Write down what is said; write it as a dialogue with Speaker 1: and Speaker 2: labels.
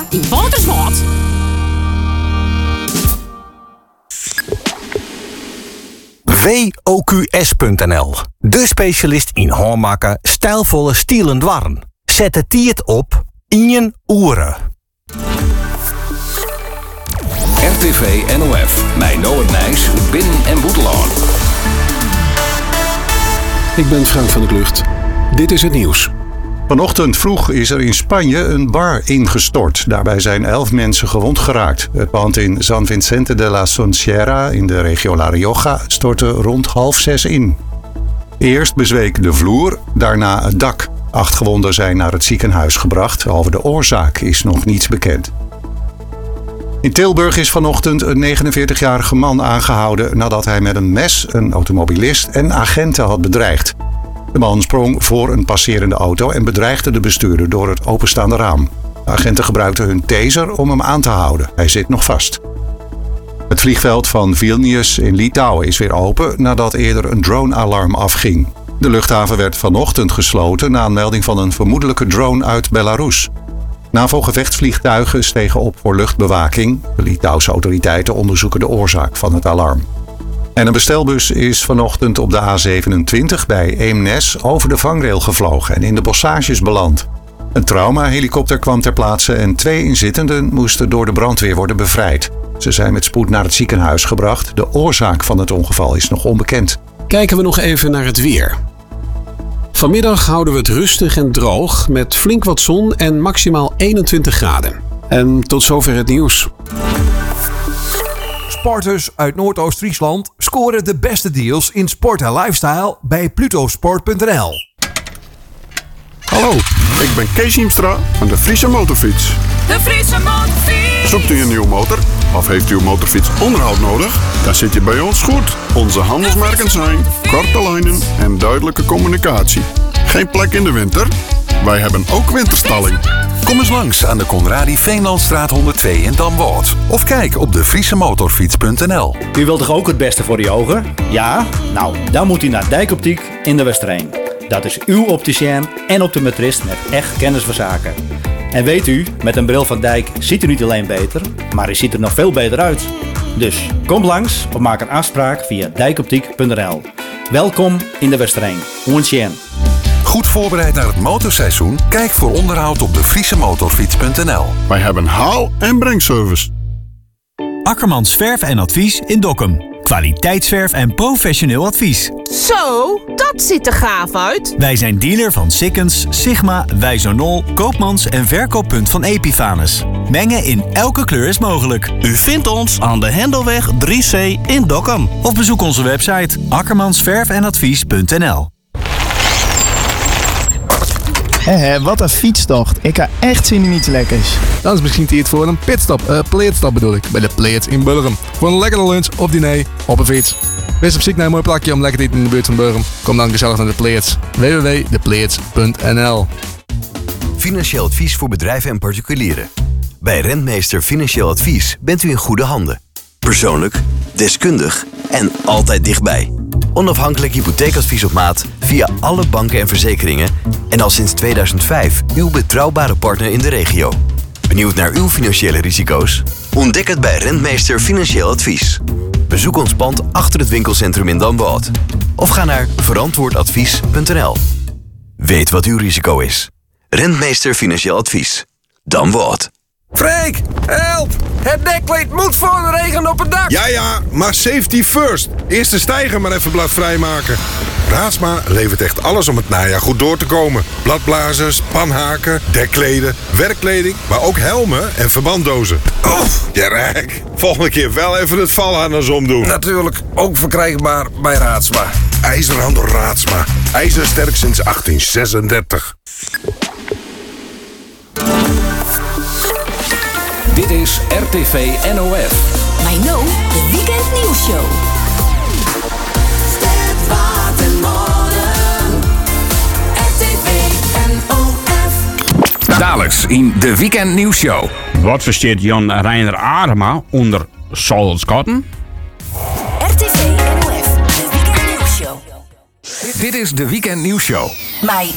Speaker 1: in Waterswaard.
Speaker 2: WOQS.nl, de specialist in hoormaken, stijlvolle stielen dwarren. Zet het tiert op in oeren.
Speaker 3: RTV NOF, mijn Noord Nijs, Binnen- en Boetelaan.
Speaker 4: Ik ben Frank van der Klucht. Dit is het nieuws.
Speaker 5: Vanochtend vroeg is er in Spanje een bar ingestort. Daarbij zijn 11 mensen gewond geraakt. Het pand in San Vicente de la Sonserra in de regio La Rioja stortte rond 5:30 in. Eerst bezweek de vloer, daarna het dak. 8 gewonden zijn naar het ziekenhuis gebracht. Over de oorzaak is nog niets bekend. In Tilburg is vanochtend een 49-jarige man aangehouden nadat hij met een mes een automobilist en agenten had bedreigd. De man sprong voor een passerende auto en bedreigde de bestuurder door het openstaande raam. De agenten gebruikten hun taser om hem aan te houden. Hij zit nog vast. Het vliegveld van Vilnius in Litouwen is weer open nadat eerder een drone-alarm afging. De luchthaven werd vanochtend gesloten na een melding van een vermoedelijke drone uit Belarus. NAVO-gevechtsvliegtuigen stegen op voor luchtbewaking. De Litouwse autoriteiten onderzoeken de oorzaak van het alarm. En een bestelbus is vanochtend op de A27 bij Eemnes over de vangrail gevlogen en in de bossages beland. Een traumahelikopter kwam ter plaatse en 2 inzittenden moesten door de brandweer worden bevrijd. Ze zijn met spoed naar het ziekenhuis gebracht. De oorzaak van het ongeval is nog onbekend.
Speaker 4: Kijken we nog even naar het weer. Vanmiddag houden we het rustig en droog met flink wat zon en maximaal 21 graden. En tot zover het nieuws.
Speaker 6: Sporters uit Noordoost-Friesland scoren de beste deals in sport en lifestyle bij plutosport.nl.
Speaker 7: Hallo, ik ben Kees Hiemstra van de Friese Motorfiets.
Speaker 1: De Friese Motorfiets.
Speaker 7: Zoekt u een nieuwe motor? Of heeft uw motorfiets onderhoud nodig? Dan zit je bij ons goed. Onze handelsmerken zijn korte lijnen en duidelijke communicatie. Geen plek in de winter? Wij hebben ook winterstalling.
Speaker 3: Kom eens langs aan de Conradi Veenlandstraat 102 in Damwoord. Of kijk op de friesemotorfiets.nl.
Speaker 8: U wilt toch ook het beste voor die ogen? Ja? Nou, dan moet u naar Dijkoptiek in de Westerheen. Dat is uw opticien en optometrist met echt kennis van zaken. En weet u, met een bril van Dijk ziet u niet alleen beter, maar u ziet er nog veel beter uit. Dus kom langs of maak een afspraak via dijkoptiek.nl. Welkom in de Westerheen. Oensjen.
Speaker 3: Goed voorbereid naar het motorseizoen? Kijk voor onderhoud op de friesemotorfiets.nl.
Speaker 7: Wij hebben haal- en brengservice.
Speaker 9: Akkermans Verf en Advies in Dokkum. Kwaliteitsverf en professioneel advies.
Speaker 1: Zo, dat ziet er gaaf uit.
Speaker 9: Wij zijn dealer van Sikkens, Sigma, Wijzonol, Koopmans en verkooppunt van Epifanus. Mengen in elke kleur is mogelijk.
Speaker 10: U vindt ons aan de Hendelweg 3C in Dokkum.
Speaker 9: Of bezoek onze website akkermansverfenadvies.nl.
Speaker 11: Wat een fietstocht. Ik heb echt zin in iets lekkers.
Speaker 12: Dan is misschien tijd voor een pitstop, pleetstop bedoel ik, bij de Pleet in Burgum. Voor een lekkere lunch of diner op een fiets. Wees op zoek naar een mooi plakje om lekker te eten in de buurt van Burgum. Kom dan gezellig naar de Pleets. www.depleets.nl.
Speaker 13: Financieel advies voor bedrijven en particulieren. Bij Rentmeester Financieel Advies bent u in goede handen. Persoonlijk, deskundig en altijd dichtbij. Onafhankelijk hypotheekadvies op maat via alle banken en verzekeringen en al sinds 2005 uw betrouwbare partner in de regio. Benieuwd naar uw financiële risico's? Ontdek het bij Rentmeester Financieel Advies. Bezoek ons pand achter het winkelcentrum in Damwoord. Of ga naar verantwoordadvies.nl. Weet wat uw risico is. Rentmeester Financieel Advies. Damwoord.
Speaker 14: Freek, help! Het dekkleed moet voor de regen op het dak!
Speaker 15: Ja, maar safety first. Eerst de steiger maar even bladvrij maken. Raadsma levert echt alles om het najaar goed door te komen. Bladblazers, panhaken, dekkleden, werkkleding, maar ook helmen en verbanddozen. Oef, je rijk. Volgende keer wel even het valharnas omdoen.
Speaker 14: Natuurlijk ook verkrijgbaar bij Raadsma.
Speaker 15: IJzerhandel Raadsma. IJzersterk sinds 1836.
Speaker 3: Dit is RTV NOF.
Speaker 1: My Know, de Weekend Nieuwsshow.
Speaker 3: Dadelijks in de Weekend Nieuwsshow.
Speaker 16: Wat versteert Jan Reiner Adema onder Salskotten?
Speaker 1: RTV NOF, de Weekend Nieuwsshow.
Speaker 3: Dit is de Weekend Nieuwsshow.